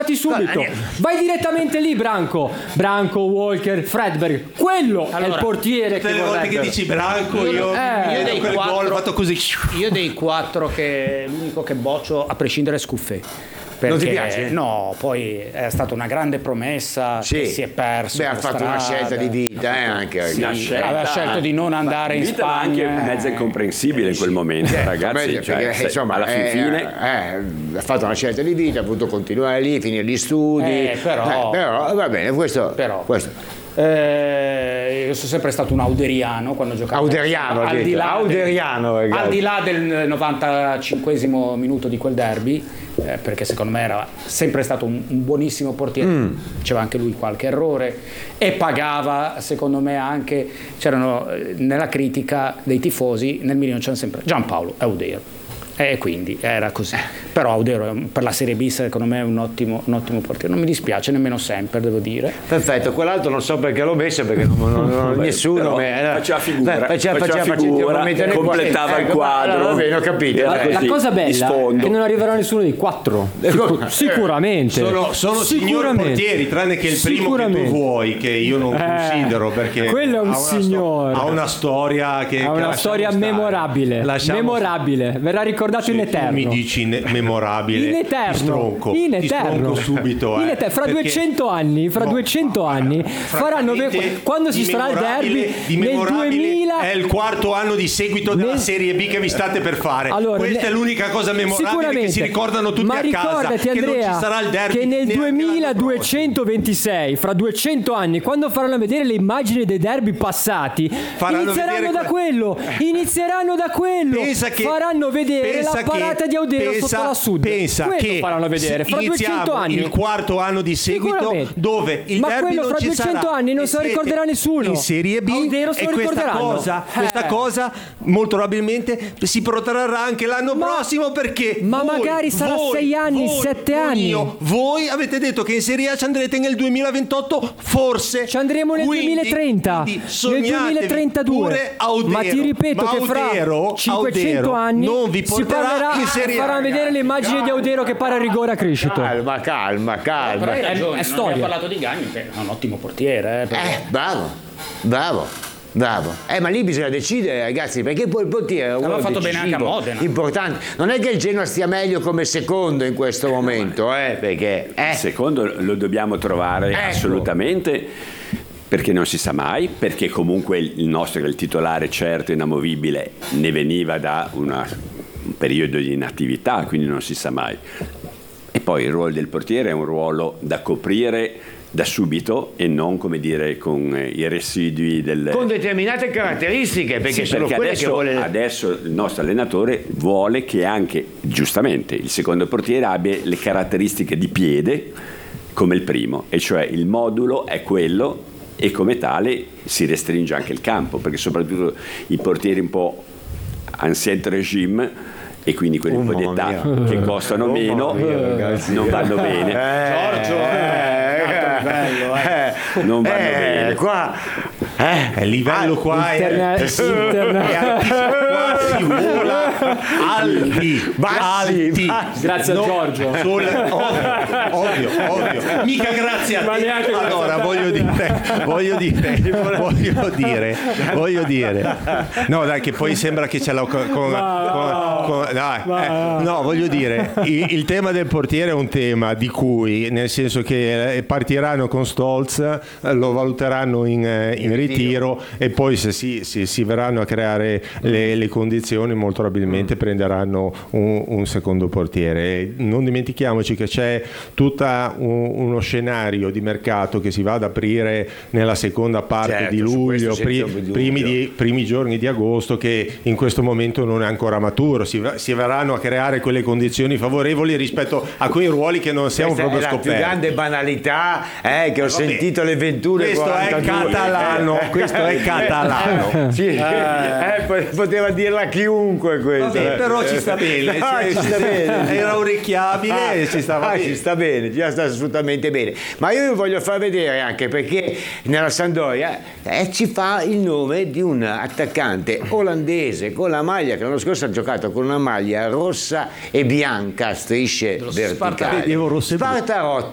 subito. Vai direttamente lì, Branco, Walker, Fredberg. Quello è il portiere che tutte le volte che dici Branco io dei quel gol fatto così. Io dei 4 che l'unico che boccio a prescindere è Scuffè. Non ti piace? No, poi è stata una grande promessa che si è perso. Ha fatto una scelta di vita anche. Aveva scelto di non andare in Spagna. Anche mezza incomprensibile in quel momento, ragazzi. Perché, insomma, alla fine ha fatto una scelta di vita, ha voluto continuare lì, finire gli studi. Però va bene, questo. Io sono sempre stato un auderiano quando giocavo. Al di là del 95esimo minuto di quel derby, perché secondo me era sempre stato un buonissimo portiere. C'era anche lui qualche errore e pagava, secondo me, anche c'erano nella critica dei tifosi nel Milan c'era sempre Giampaolo Audero. E quindi era così. Però Audero per la Serie B secondo me è un ottimo portiere. Non mi dispiace nemmeno sempre, devo dire. Perfetto, quell'altro non so perché l'ho messo, perché nessuno faceva figura, completava il quadro. Va bene, ho capito. La cosa bella è che non arriverà nessuno dei 4. Sicuramente. Sono signor portieri, tranne che il primo che tu vuoi, che io non considero, perché quello è un signore. Ha una storia memorabile. Memorabile. Verrà ricordato in eterno. Mi dici memorabile, in eterno, ti stronco subito. Fra 200 anni faranno quando si sarà il derby nel 2000 è il 4º anno di seguito della Serie B che vi state per fare. Allora, questa è l'unica cosa memorabile che si ricordano tutti a casa. Ricordati, Andrea, che non ci sarà il derby, che nel 2226, fra 200 anni, quando faranno vedere le immagini dei derby passati, inizieranno da quello. Faranno vedere la parata di Audero sotto la Sud. Pensa che faranno vedere fra 200 anni il 4º anno di seguito dove il derby quello non fra ci 200 sarà, anni non se lo ricorderà nessuno. In Serie B Audero se lo ricorderanno. Questa cosa molto probabilmente si protrarrà anche l'anno prossimo, perché magari sarà 6 anni, 7 anni. Voi avete detto che in Serie A ci andrete nel 2028, forse ci andremo nel 2030, nel 2032. Ma ti ripeto che fra 500 anni non vi si parlerà, farà vedere le immagini di Audero che para a rigore a Crescito. Calma. Però hai ragione, è storia. Non ho parlato di Gagni, che è un ottimo portiere. Bravo. Ma lì bisogna decidere, ragazzi, perché poi il portiere è un ruolo fatto bene anche a Modena. Importante. Non è che il Genoa stia meglio come secondo in questo momento, perché secondo lo dobbiamo trovare assolutamente, perché non si sa mai, perché comunque il nostro, il titolare certo inamovibile, ne veniva da un periodo di inattività, quindi non si sa mai. E poi il ruolo del portiere è un ruolo da coprire da subito e non, come dire, con i residui con determinate caratteristiche, perché sono perché quelle adesso il nostro allenatore vuole che anche, giustamente, il secondo portiere abbia le caratteristiche di piede come il primo, e cioè il modulo è quello, e come tale si restringe anche il campo, perché soprattutto i portieri un po' ancien regime, e quindi quelli un po' di età che costano meno non vanno bene. Giorgio non vanno bene qua. Il livello qua è altissimo. Qua si vola alti. Grazie a Giorgio. Ovvio. Mica grazie a te. Allora voglio dire. No, dai, che poi sembra che ce l'ho voglio dire, il tema del portiere è un tema di cui, nel senso che partiranno con Stolz, lo valuteranno in ritiro, e poi se si verranno a creare le condizioni, molto probabilmente prenderanno un secondo portiere. Non dimentichiamoci che c'è tutto uno scenario di mercato che si va ad aprire nella seconda parte di luglio, primi giorni di agosto, che in questo momento non è ancora maturo. Si verranno a creare quelle condizioni favorevoli rispetto a quei ruoli che non siamo proprio scoperti. La più grande banalità che ho sentito alle 21. Questo è catalano. Sì. Poteva dirla chiunque questo. Però ci sta bene. Era orecchiabile, ci stava bene. Ci sta bene, ci sta assolutamente bene. Ma io vi voglio far vedere anche, perché nella Sampdoria ci fa il nome di un attaccante olandese con la maglia che l'anno scorso ha giocato con una maglia rossa e bianca a strisce verticali. Spartarot